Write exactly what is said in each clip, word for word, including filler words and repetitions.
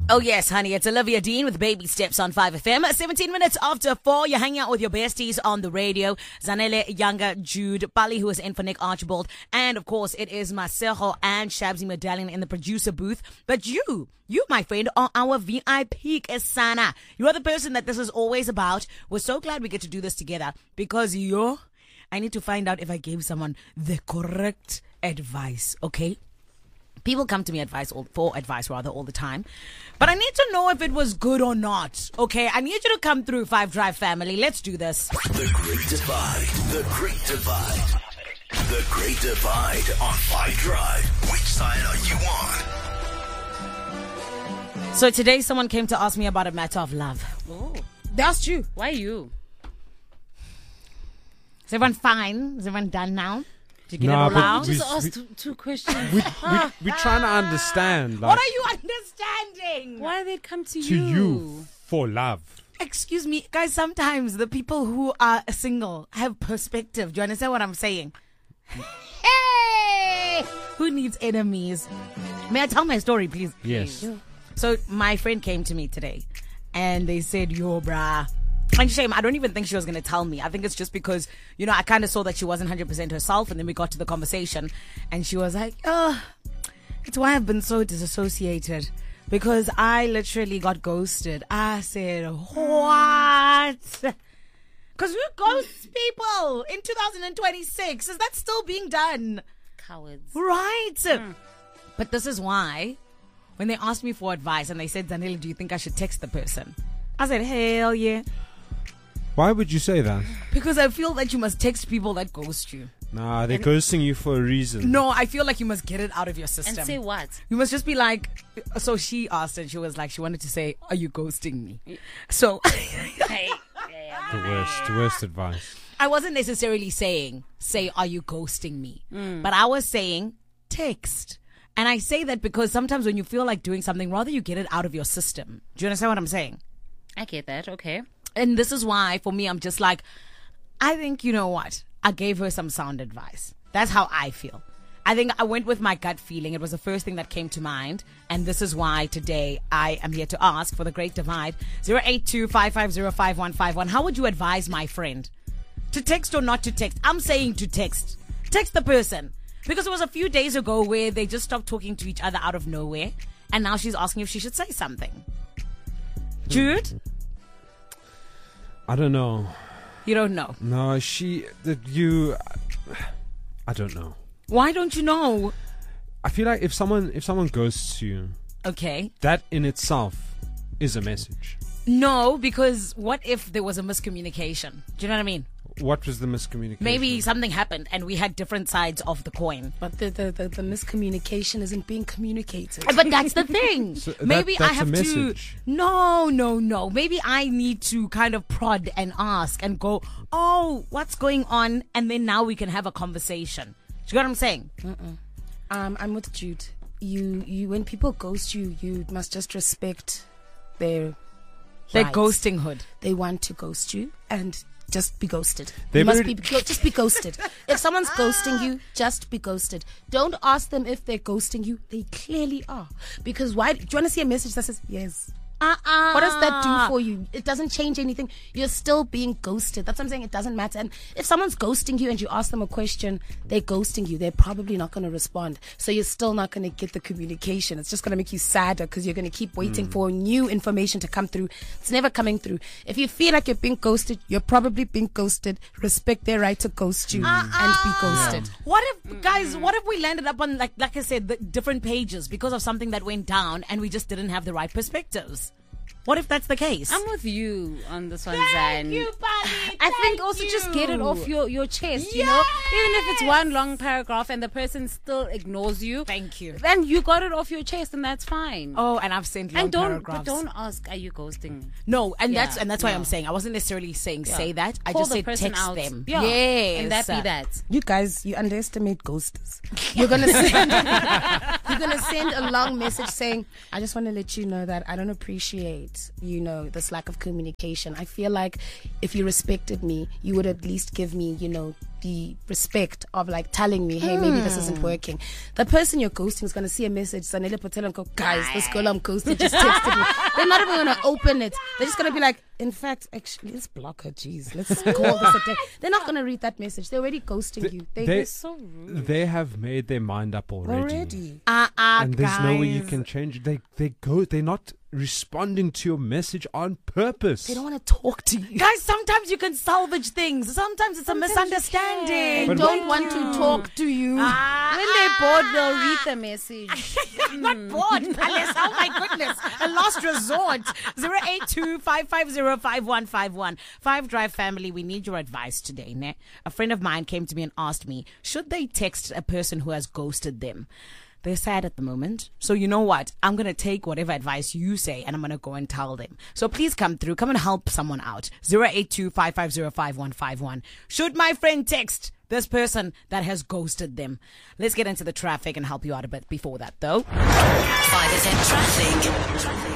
Oh, yes, honey. It's Olivia Dean with Baby Steps on five F M. seventeen minutes after four, you're hanging out with your besties on the radio. Zanele, Younger, Jude, Bali, who is in for Nick Archibald. And, of course, it is Masejo and Shabzi Medallion in the producer booth. But you, you, my friend, are our V I P Kesana. You are the person that this is always about. We're so glad we get to do this together because you're... I need to find out if I gave someone the correct advice, okay? People come to me advice all, for advice rather all the time. But I need to know if it was good or not. Okay, I need you to come through, Five Drive family. Let's do this. The Great Divide. The Great Divide. The Great Divide on Five Drive. Which side are you on? So today someone came to ask me about a matter of love. Oh. They asked you. Why you? Is everyone fine? Is everyone done now? Did you get Nah, it all but out? You just We- asked we- two, two questions. We, we, we're trying to understand, like, What are you understanding? Why they come to, to you? you for love. Excuse me, guys, sometimes the people who are single have perspective. Do you understand what I'm saying? Hey! Who needs enemies? May I tell my story, please? Yes. So my friend came to me today and they said, yo, brah. And shame, I don't even think she was going to tell me. I think it's just because, you know, I kind of saw that she wasn't one hundred percent herself. And then we got to the conversation and she was like, oh, it's why I've been so disassociated. Because I literally got ghosted. I said, what? Because we ghost people in two thousand twenty-six. Is that still being done? Cowards. Right. But this is why, when they asked me for advice and they said, Zanele, do you think I should text the person? I said, hell yeah. Why would you say that? Because I feel that you must text people that ghost you. Nah, they're ghosting you for a reason. No, I feel like you must get it out of your system. And say what? You must just be like, so she asked and she was like, she wanted to say, are you ghosting me? So Hey. The worst, the worst advice. I wasn't necessarily saying, say, are you ghosting me? Mm. But I was saying, text. And I say that because sometimes when you feel like doing something, rather you get it out of your system. Do you understand what I'm saying? I get that. Okay. And this is why, for me, I'm just like, I think, you know what? I gave her some sound advice. That's how I feel. I think I went with my gut feeling. It was the first thing that came to mind. And this is why today I am here to ask for the Great Divide. zero eight two, five five zero, five one five one. How would you advise my friend? To text or not to text? I'm saying to text. Text the person. Because it was a few days ago where they just stopped talking to each other out of nowhere. And now she's asking if she should say something. Jude? I don't know. You don't know. No, she, the, you, I don't know. Why don't you know? I feel like if someone, if someone ghosts you, Okay. that in itself is a message. No, because what if there was a miscommunication? Do you know what I mean? What was the miscommunication? Maybe something happened and we had different sides of the coin. But the, the, the, the miscommunication isn't being communicated. But that's the thing. So that- Maybe I that's a have to. message. No, no, no. Maybe I need to kind of prod and ask and go, oh, what's going on? And then now we can have a conversation. Do you get what I'm saying? Um, I'm with Jude. You, you, when people ghost you, you must just respect their Their rights. ghosting hood. They want to ghost you and just be ghosted. They've You must already- be go- just be ghosted. If someone's ghosting you, just be ghosted. Don't ask them if they're ghosting you. They clearly are. Because why? Do you want to see a message that says yes? Uh-uh. What does that do for you? It doesn't change anything. You're still being ghosted. That's what I'm saying. It doesn't matter. And if someone's ghosting you and you ask them a question, they're ghosting you. They're probably not going to respond. So you're still not going to get the communication. It's just going to make you sadder because you're going to keep waiting for new information to come through. It's never coming through. If you feel like you're being ghosted, you're probably being ghosted. Respect their right to ghost you and be ghosted. What if, guys, what if we landed up on, like like I said, the different pages because of something that went down and we just didn't have the right perspectives? What if that's the case? I'm with you on this one, Thank Zan. you, buddy. I think Thank also just get it you. off your, your chest, you know? Even if it's one long paragraph and the person still ignores you, Thank you. then you got it off your chest and that's fine. Oh, and I've sent long and don't paragraphs. but don't ask, are you ghosting me? No, and Yeah, that's and that's why yeah. I'm saying I wasn't necessarily saying say that. I Call just the said person text out. them. Yeah. Yes. And that be that. You guys, you underestimate ghosters. You're gonna send, you're gonna send a long message saying, "I just want to let you know that I don't appreciate, you know, this lack of communication. I feel like if you respected me, you would at least give me, you know, the respect of like telling me, hey, maybe this isn't working. The person you're ghosting is going to see a message, Zanele Patel, and go, guys, this girl I'm ghosting just texted me. They're not even going to open it. They're just going to be like, in fact, actually, let's block her. Jeez, let's call this a day. They're not going to read that message. They're already ghosting They- you. They, they- they're So rude. They have made their mind up already. already. Uh, uh, And there's no way you guys. can change it. They they go. They're not responding to your message on purpose. They don't want to talk to you. Guys, sometimes you can salvage things. Sometimes it's Sometimes a you misunderstanding. They But- don't want to talk to you. Ah, When they're bored, they'll read the message. I'm not bored, Palace. Oh my goodness. A last resort. zero eight two, five five zero, five one five one. Five Drive family, we need your advice today. Ne? A friend of mine came to me and asked me, should they text a person who has ghosted them? They're sad at the moment. So you know what? I'm going to take whatever advice you say and I'm going to go and tell them. So please come through. Come and help someone out. zero eight two, five five zero, five one five one. Should my friend text this person that has ghosted them? Let's get into the traffic and help you out a bit before that, though. five F M traffic.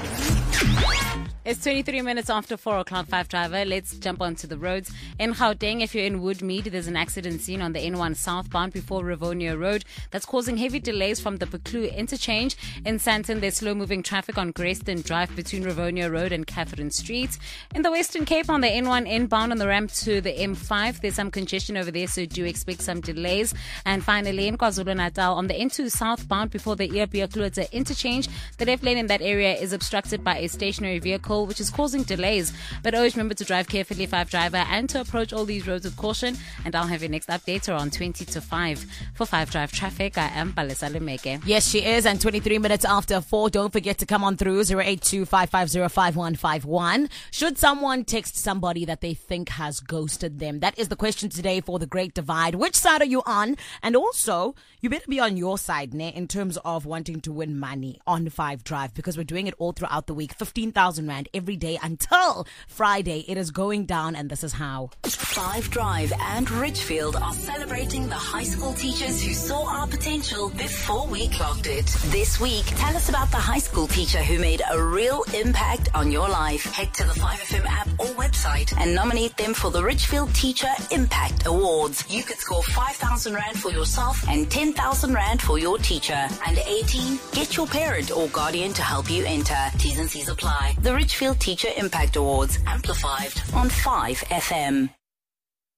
It's twenty-three minutes after four o'clock, Five Driver. Let's jump onto the roads. In Gauteng, if you're in Woodmead, there's an accident scene on the N one southbound before Rivonia Road that's causing heavy delays from the Buccleuch interchange. In Sandton, there's slow-moving traffic on Grayston Drive between Rivonia Road and Catherine Street. In the Western Cape, on the N one inbound on the ramp to the M five, there's some congestion over there, so do expect some delays. And finally, in KwaZulu-Natal, on the N two southbound before the Earbeer-Klutzer interchange, the left lane in that area is obstructed by a stationary vehicle, which is causing delays. But always remember to drive carefully, Five Driver, and to approach all these roads with caution. And I'll have your next update around twenty to five. For Five Drive Traffic, I am Palesa Lemeke. Yes, she is. And twenty-three minutes after four, don't forget to come on through zero eight two, five five zero, five one five one. Should someone text somebody that they think has ghosted them? That is the question today for The Great Divide. Which side are you on? And also, you better be on your side, ne, in terms of wanting to win money on Five Drive, because we're doing it all throughout the week. fifteen thousand Rand every day until Friday. It is going down, and this is how. Five Drive and Ridgefield are celebrating the high school teachers who saw our potential before we clocked it. This week, tell us about the high school teacher who made a real impact on your life. Head to the five F M app or website and nominate them for the Ridgefield Teacher Impact Awards. You could score five thousand Rand for yourself and ten thousand Rand for your teacher. Under eighteen, get your parent or guardian to help you enter. T's and C's apply. The Ridgefield Teacher Impact Awards, amplified on five F M.